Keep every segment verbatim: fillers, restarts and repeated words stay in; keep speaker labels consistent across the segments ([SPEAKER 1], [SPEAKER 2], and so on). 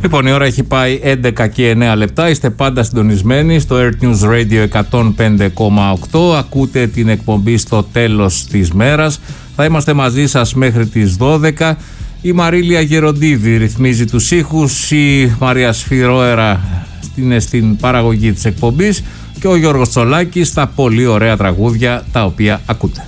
[SPEAKER 1] Λοιπόν, η ώρα έχει πάει έντεκα και εννέα λεπτά. Είστε πάντα συντονισμένοι στο Earth News Radio εκατόν πέντε κόμμα οκτώ. Ακούτε την εκπομπή στο τέλος της μέρας. Θα είμαστε μαζί σας μέχρι τις δώδεκα. Η Μαρίλια Γεροντίδη ρυθμίζει τους ήχους. Η Μαρία Σφυρόερα είναι στην παραγωγή της εκπομπής. Και ο Γιώργος Τσολάκης στα πολύ ωραία τραγούδια τα οποία ακούτε.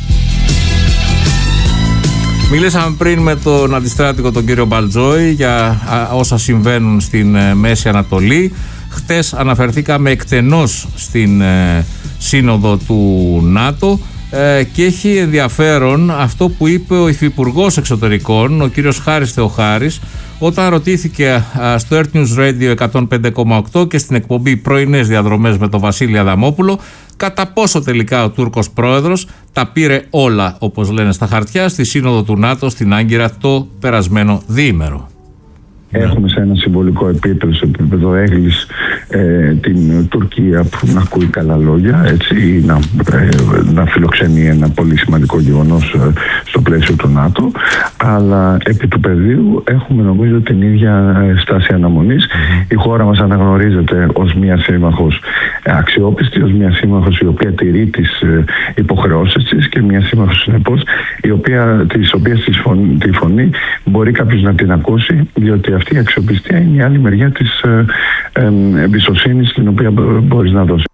[SPEAKER 1] Μιλήσαμε πριν με τον αντιστράτηγο τον κύριο Μπαλτζόη για όσα συμβαίνουν στην Μέση Ανατολή. Χτες αναφερθήκαμε εκτενώς στην σύνοδο του ΝΑΤΟ και έχει ενδιαφέρον αυτό που είπε ο Υφυπουργός Εξωτερικών, ο κύριος Χάρης Θεοχάρης, όταν ρωτήθηκε στο Earth News Radio εκατόν πέντε κόμμα οκτώ και στην εκπομπή Πρωινές Διαδρομές με τον Βασίλη Αδαμόπουλο κατά πόσο τελικά ο Τούρκος πρόεδρος τα πήρε όλα, όπως λένε στα χαρτιά, στη σύνοδο του ΝΑΤΟ στην Άγκυρα το περασμένο διήμερο.
[SPEAKER 2] Έχουμε σε ένα συμβολικό επίπεδο, σε επίπεδο έγκλης, ε, την Τουρκία που να ακούει καλά λόγια, έτσι, ή να, ε, να φιλοξενεί ένα πολύ σημαντικό γεγονός ε, στο πλαίσιο του ΝΑΤΟ. Αλλά επί του πεδίου έχουμε νομίζω την ίδια στάση αναμονής. Mm-hmm. Η χώρα μας αναγνωρίζεται ως μια σύμμαχος αξιόπιστη, ως μια σύμμαχος η οποία τηρεί τις ε, υποχρεώσεις της και μια σύμμαχος συνεπώς η οποία, της οποίας της φωνή, τη φωνή μπορεί κάποιος να την ακούσει, διότι αυτή η αξιοπιστία είναι η άλλη μεριά της ε, ε, εμπιστοσύνης την οποία μπορείς να δώσεις.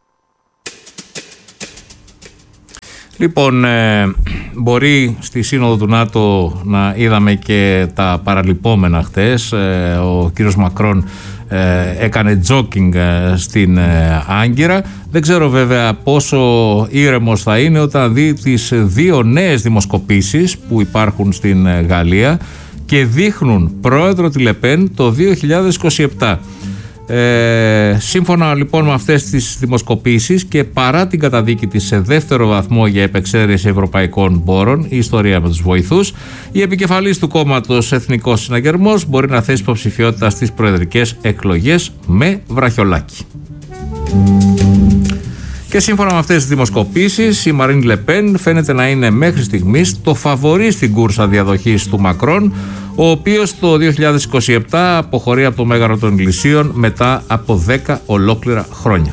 [SPEAKER 1] Λοιπόν, ε, μπορεί στη σύνοδο του ΝΑΤΟ να είδαμε και τα παραλυπόμενα χτες. Ε, ο κύριος Μακρόν ε, έκανε τζόκινγκ ε, στην ε, Άγκυρα. Δεν ξέρω βέβαια πόσο ήρεμος θα είναι όταν δει τις δύο νέες δημοσκοπήσεις που υπάρχουν στην ε, Γαλλία και δείχνουν πρόεδρο τη Λεπέν το δύο χιλιάδες είκοσι επτά. Ε, σύμφωνα λοιπόν με αυτές τις δημοσκοπήσεις και παρά την καταδίκη της σε δεύτερο βαθμό για επεξαίρεση ευρωπαϊκών πόρων, η ιστορία με τους βοηθούς, η επικεφαλής του κόμματος Εθνικός Συναγερμός μπορεί να θέσει υποψηφιότητα στις προεδρικές εκλογές με βραχιολάκι. Και σύμφωνα με αυτές τις δημοσκοπήσεις, η Μαρίν Λεπέν φαίνεται να είναι μέχρι στιγμής το φαβορί στην κούρσα διαδοχής του Μακρόν, ο οποίος το δύο χιλιάδες είκοσι επτά αποχωρεί από το Μέγαρο των Εκκλησίων μετά από δέκα ολόκληρα χρόνια.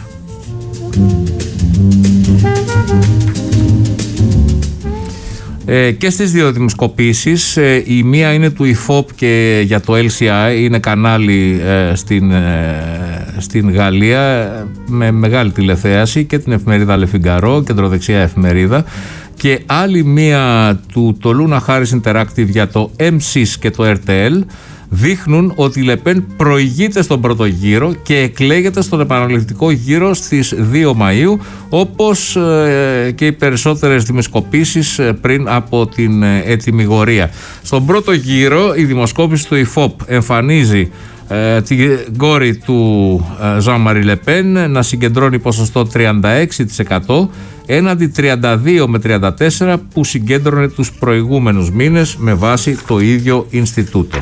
[SPEAKER 1] Ε, και στις δύο δημοσκοπήσεις, ε, η μία είναι του ΙΦΟΠ και για το Ελ Σι Άι, είναι κανάλι ε, στην, ε, στην Γαλλία ε, με μεγάλη τηλεθέαση, και την εφημερίδα Le Figaro, κεντροδεξιά εφημερίδα, και άλλη μία του το Luna Harris Interactive για το εμ σις και το Ερ Τι Ελ, δείχνουν ότι η Λεπέν προηγείται στον πρώτο γύρο και εκλέγεται στον επαναληπτικό γύρο στις δύο Μαΐου, όπως ε, και οι περισσότερες δημοσκοπήσεις ε, πριν από την ε, ετυμηγορία. Στον πρώτο γύρο η δημοσκόπηση του ΙΦΟΠ εμφανίζει ε, την κόρη του Jean-Marie Le Pen να συγκεντρώνει ποσοστό τριάντα έξι τοις εκατό έναντι τριάντα δύο με τριάντα τέσσερα που συγκέντρωνε τους προηγούμενους μήνες με βάση το ίδιο Ινστιτούτο.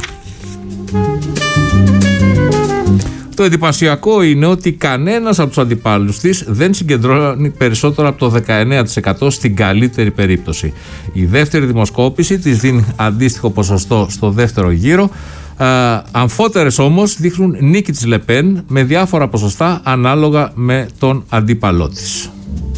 [SPEAKER 1] Το εντυπωσιακό είναι ότι κανένας από τους αντιπάλους της δεν συγκεντρώνει περισσότερο από το δεκαεννέα τοις εκατό στην καλύτερη περίπτωση. Η δεύτερη δημοσκόπηση της δίνει αντίστοιχο ποσοστό στο δεύτερο γύρο. Α, αμφότερες όμως δείχνουν νίκη της Λεπέν με διάφορα ποσοστά ανάλογα με τον αντίπαλό της.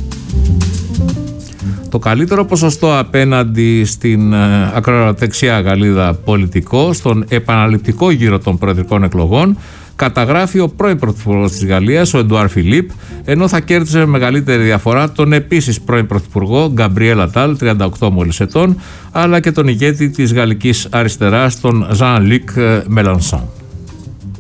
[SPEAKER 1] Το καλύτερο ποσοστό απέναντι στην ε, ακροδεξιά Γαλλίδα πολιτικό στον επαναληπτικό γύρο των προεδρικών εκλογών καταγράφει ο πρώην πρωθυπουργός της Γαλλίας, ο Εντουάρ Φιλίπ, ενώ θα κέρδισε με μεγαλύτερη διαφορά τον επίσης πρώην πρωθυπουργό Γκαμπριέλ Ατάλ, τριάντα οκτώ μόλις ετών, αλλά και τον ηγέτη της γαλλικής αριστεράς, τον Ζαν Λουκ Μελανσόν.